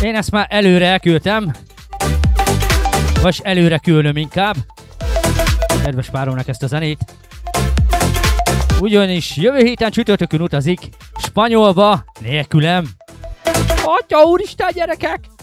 Én ezt már előre elküldtem. Vagy előre küldöm inkább. Kedves páromnak ezt a zenét. Ugyanis jövő héten csütörtökön utazik Spanyolba nélkülem. Atya úristen, gyerekek!